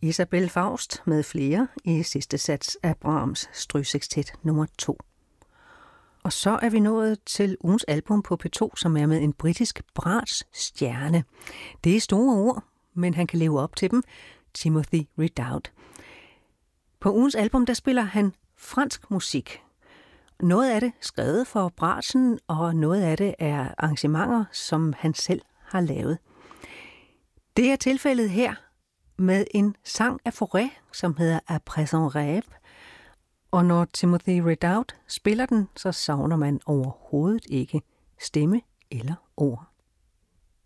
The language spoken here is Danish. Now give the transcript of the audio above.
Isabelle Faust med flere i sidste sats af Brahms Strygesexstet nummer 2. Og så er vi nået til ugens album på P2, som er med en britisk bratstjerne. Det er store ord, men han kan leve op til dem. Timothy Redoubt. På ugens album, der spiller han fransk musik. Noget af det skrevet for bratsen, og noget af det er arrangementer, som han selv har lavet. Det er tilfældet her med en sang af Fauré, som hedder Après un rêve. Og når Timothy Redoubt spiller den, så savner man overhovedet ikke stemme eller ord.